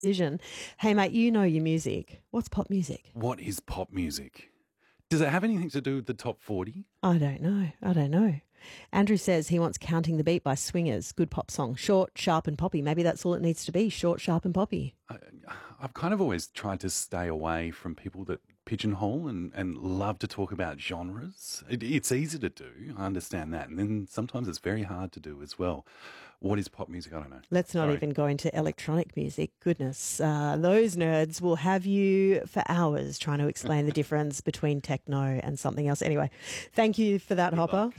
decision. Hey, mate, you know your music. What's pop music? What is pop music? Does it have anything to do with the top 40? I don't know. Andrew says he wants Counting the Beat by Swingers. Good pop song. Short, sharp and poppy. Maybe that's all it needs to be. Short, sharp and poppy. I've kind of always tried to stay away from people that pigeonhole and love to talk about genres. It's easy to do. I understand that. And then sometimes it's very hard to do as well. What is pop music? I don't know. Let's not even go into electronic music. Goodness. Those nerds will have you for hours trying to explain the difference between techno and something else. Anyway, thank you for that, Hopper.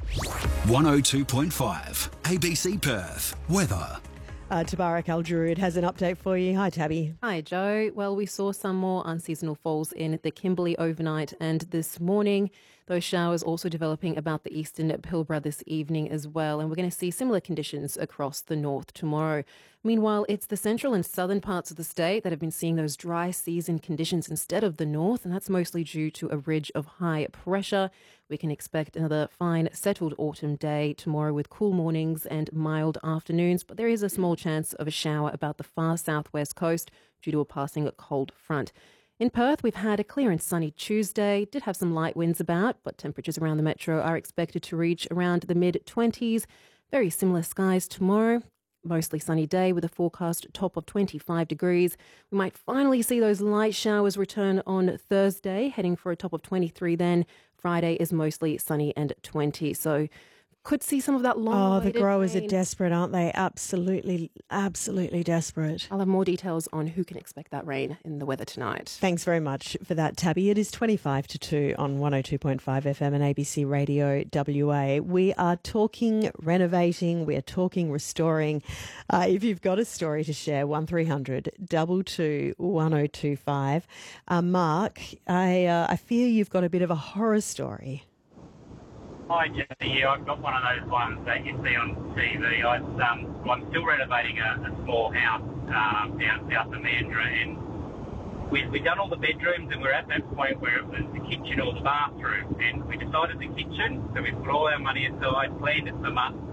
102.5 ABC Perth. Weather. Tabarak Al-Jarood has an update for you. Hi, Tabby. Hi, Joe. Well, we saw some more unseasonal falls in the Kimberley overnight and this morning. Those showers also developing about the eastern Pilbara this evening as well. And we're going to see similar conditions across the north tomorrow. Meanwhile, it's the central and southern parts of the state that have been seeing those dry season conditions instead of the north. And that's mostly due to a ridge of high pressure. We can expect another fine, settled autumn day tomorrow with cool mornings and mild afternoons. But there is a small chance of a shower about the far southwest coast due to a passing cold front. In Perth, we've had a clear and sunny Tuesday. Did have some light winds about, but temperatures around the metro are expected to reach around the mid-20s. Very similar skies tomorrow. Mostly sunny day with a forecast top of 25 degrees. We might finally see those light showers return on Thursday, heading for a top of 23 then. Friday is mostly sunny and 20. So could see some of that long. Oh, the growers are desperate, aren't they? Absolutely desperate. I'll have more details on who can expect that rain in the weather tonight. Thanks very much for that, Tabby. It is 25 to 2 on 102.5 FM and ABC Radio WA. We are talking renovating. We are talking restoring. If you've got a story to share, 1300 222 1025. Mark, I fear you've got a bit of a horror story. Hi, Jesse. Yeah, I've got one of those ones that you see on TV. I'm still renovating a small house down south of Mandurah, and we'd done all the bedrooms, and we're at that point where it was the kitchen or the bathroom, and we decided the kitchen, so we put all our money aside, planned it for months,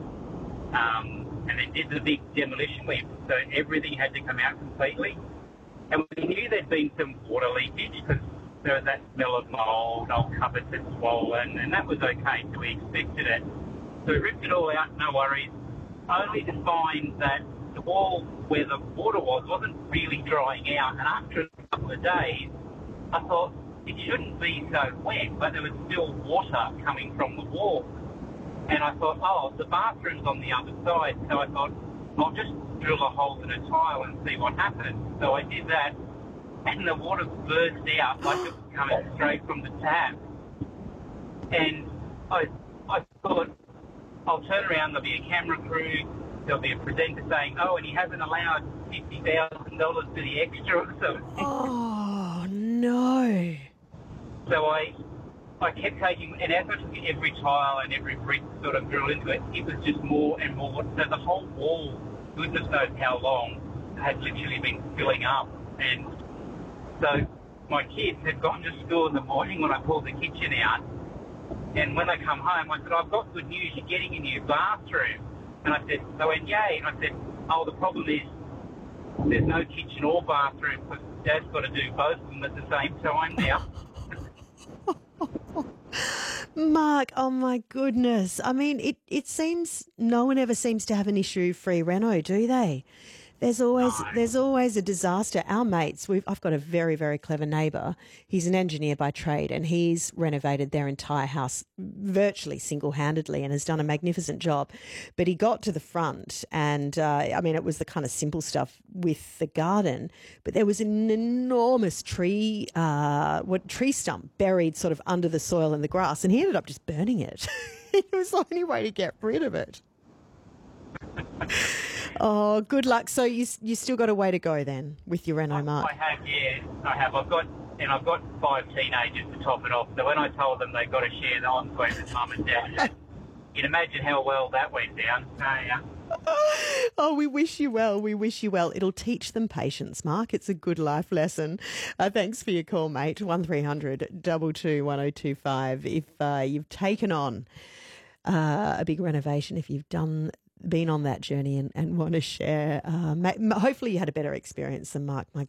and then did the big demolition. So everything had to come out completely, and we knew there'd been some water leakage because there was that smell of mould, old cupboards had swollen, and that was okay, so we expected it. So we ripped it all out, no worries, only to find that the wall where the water wasn't really drying out, and after a couple of days, I thought it shouldn't be so wet, but there was still water coming from the wall. And I thought, oh, the bathroom's on the other side, so I thought, I'll just drill a hole in a tile and see what happens. So I did that, and the water burst out like it was coming straight from the tap. And I thought, I'll turn around, there'll be a camera crew, there'll be a presenter saying, oh, and he hasn't allowed $50,000 for the extra. So, oh, no. So I kept taking, and as I took every tile and every brick sort of drilled into it, it was just more and more. So the whole wall, goodness knows how long, had literally been filling up. And so my kids had gone to school in the morning when I pulled the kitchen out, and when they come home, I said, I've got good news, you're getting a new bathroom. And I said, they went, yay. And I said, oh, the problem is there's no kitchen or bathroom because Dad's got to do both of them at the same time now. Mark, oh my goodness. I mean, it seems no one ever seems to have an issue-free reno, do they? There's always a disaster. Our mates, I've got a very, very clever neighbour. He's an engineer by trade, and he's renovated their entire house virtually single-handedly and has done a magnificent job. But he got to the front, and it was the kind of simple stuff with the garden, but there was an enormous tree stump buried sort of under the soil and the grass, and he ended up just burning it. It was the only way to get rid of it. Oh, good luck. So you still got a way to go then with your reno, Mark? I have, yeah. I have. I've got 5 teenagers to top it off. So when I told them they've got to share the ensuite with Mum and Dad, you can imagine how well that went down. So, yeah. Oh, we wish you well. We wish you well. It'll teach them patience, Mark. It's a good life lesson. Thanks for your call, mate. 1300 222 1025. If you've taken on a big renovation, if you've done been on that journey and want to share. Hopefully you had a better experience than Mark. My